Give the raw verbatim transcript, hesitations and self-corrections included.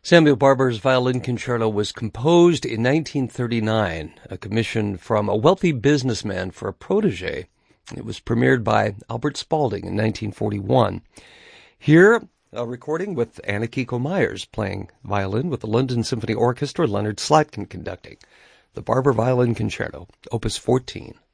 Samuel Barber's Violin Concerto was composed in nineteen thirty-nine, a commission from a wealthy businessman for a protege. It was premiered by Albert Spalding in nineteen forty-one. Here, a recording with Anna Kiko Myers playing violin with the London Symphony Orchestra, Leonard Slatkin conducting. The Barber Violin Concerto, Opus fourteen.